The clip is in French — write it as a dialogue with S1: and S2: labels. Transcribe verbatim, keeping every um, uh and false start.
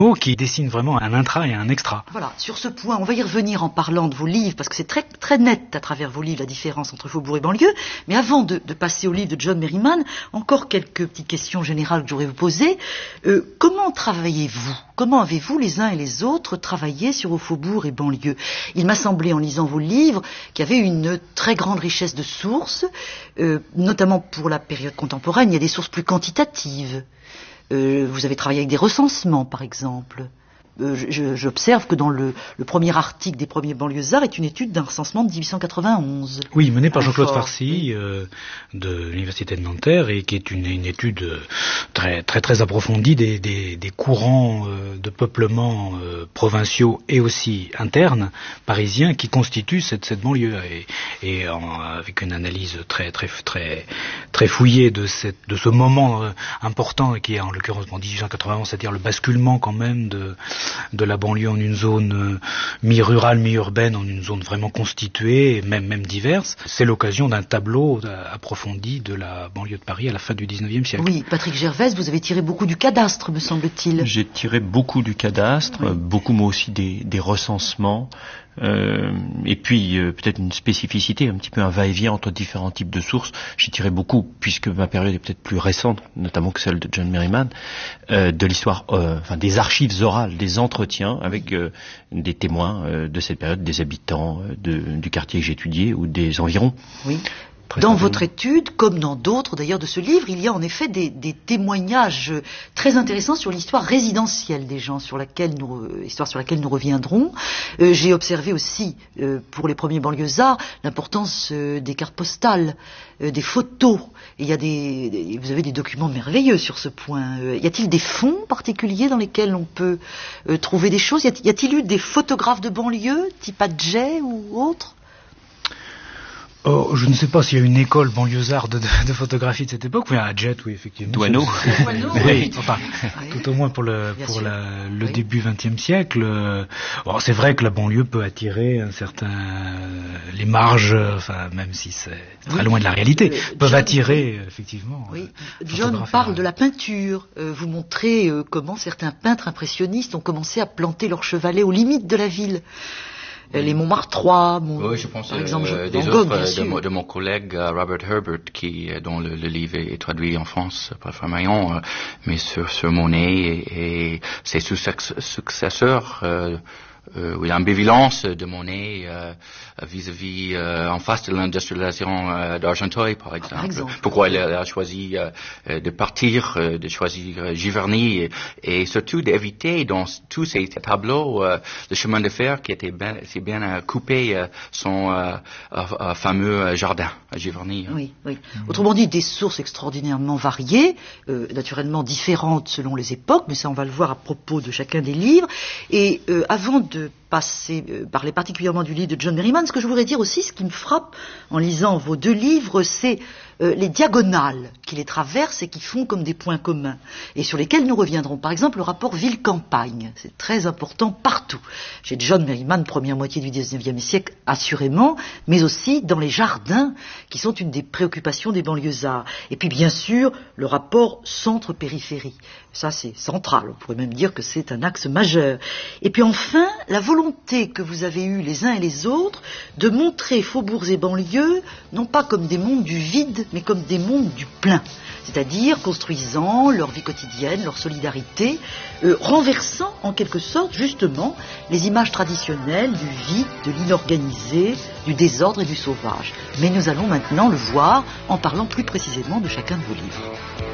S1: qui dessine vraiment un intra et un extra.
S2: Voilà, sur ce point, on va y revenir en parlant de vos livres, parce que c'est très, très net à travers vos livres la différence entre faubourg et banlieue. Mais avant de, de passer au livre de John Merriman, encore quelques petites questions générales que j'aurais vous poser. Euh, comment travaillez-vous? Comment avez-vous les uns et les autres travaillé sur vos faubourgs et banlieues? Il m'a semblé, en lisant vos livres, qu'il y avait une très grande richesse de sources, euh, notamment pour la période contemporaine. Il y a des sources plus quantitatives. Euh, vous avez travaillé avec des recensements, par exemple. Euh, je, j'observe que dans le, le premier article des premiers banlieusards est une étude d'un recensement de dix-huit cent quatre-vingt-onze.
S1: Oui, menée par Jean-Claude Farcy euh, de l'Université de Nanterre, et qui est une, une étude très très très approfondie des, des, des courants euh, de peuplement euh, provinciaux et aussi internes parisiens qui constituent cette, cette banlieue, et, et en, avec une analyse très très très très fouillée de cette de ce moment euh, important qui est en l'occurrence en dix-huit cent quatre-vingt-onze, c'est-à-dire le basculement quand même de de la banlieue en une zone euh, mi-rurale, mi-urbaine, en une zone vraiment constituée, même, même diverse. C'est l'occasion d'un tableau approfondi de la banlieue de Paris à la fin du dix-neuvième siècle.
S2: Oui, Patrick Gervais, vous avez tiré beaucoup du cadastre, me semble-t-il.
S3: J'ai tiré beaucoup du cadastre, oui. beaucoup moi aussi des, des recensements, euh, et puis euh, peut-être une spécificité, un petit peu un va-et-vient entre différents types de sources. J'ai tiré beaucoup, puisque ma période est peut-être plus récente, notamment que celle de John Merriman, euh, de l'histoire, euh, enfin des archives orales, des entretiens avec euh, des témoins euh, de cette période, des habitants euh, de, du quartier que j'ai étudié ou des environs.
S2: Oui. Dans votre étude, comme dans d'autres d'ailleurs de ce livre, il y a en effet des, des témoignages très intéressants sur l'histoire résidentielle des gens, sur laquelle nous, histoire sur laquelle nous reviendrons. Euh, j'ai observé aussi, euh, pour les premiers banlieusards, l'importance euh, des cartes postales, euh, des photos. Et il y a des, des, vous avez des documents merveilleux sur ce point. Euh, y a-t-il des fonds particuliers dans lesquels on peut euh, trouver des choses? Y a-t-il eu des photographes de banlieue, type Adjet ou autres?
S1: Oh, je ne sais pas s'il y a une école banlieusarde de, de, de photographie de cette époque. Oui, à Jet, oui, effectivement.
S3: Douaneau.
S1: Oui, enfin, tout au moins pour le, pour la, le oui. début vingtième siècle. Bon, c'est vrai que la banlieue peut attirer un certain, les marges, enfin, même si c'est très oui. loin de la réalité, euh, peuvent John, attirer, oui. effectivement.
S2: Oui. John parle de la peinture. Euh, vous montrez euh, comment certains peintres impressionnistes ont commencé à planter leur chevalet aux limites de la ville. Les Montmartrois, mon,
S4: oui, je pense,
S2: par exemple,
S4: euh,
S2: je,
S4: des
S2: Gogh,
S4: œuvres de, mon, de mon collègue uh, Robert Herbert, qui, dont le, le livre est traduit en France par Flammarion, euh, mais sur, sur Monet et, et ses successeurs. Euh, Euh, oui, l'ambivalence de Monet euh, vis-à-vis, euh, en face de l'industrialisation euh, d'Argenteuil, par exemple. Par exemple. Pourquoi il a, a choisi euh, de partir, euh, de choisir euh, Giverny, et, et surtout d'éviter dans tous ces tableaux euh, le chemin de fer qui était bien, c'est bien euh, coupé euh, son euh, euh, fameux jardin à Giverny. Hein.
S2: Oui, oui. Mmh. Autrement dit, des sources extraordinairement variées, euh, naturellement différentes selon les époques, mais ça on va le voir à propos de chacun des livres. Et euh, avant de passer, euh, parler particulièrement du livre de John Merriman, ce que je voudrais dire aussi, ce qui me frappe en lisant vos deux livres, c'est euh, les diagonales qui les traversent et qui font comme des points communs, et sur lesquels nous reviendrons. Par exemple, le rapport ville-campagne, c'est très important partout. Chez John Merriman, première moitié du dix-neuvième siècle, assurément, mais aussi dans les jardins, qui sont une des préoccupations des banlieusards. Et puis, bien sûr, le rapport centre-périphérie. Ça, c'est central. On pourrait même dire que c'est un axe majeur. Et puis enfin, la volonté que vous avez eue les uns et les autres de montrer faubourgs et banlieues, non pas comme des mondes du vide, mais comme des mondes du plein. C'est-à-dire construisant leur vie quotidienne, leur solidarité, euh, renversant en quelque sorte, justement, les images traditionnelles du vide, de l'inorganisé, du désordre et du sauvage. Mais nous allons maintenant le voir en parlant plus précisément de chacun de vos livres.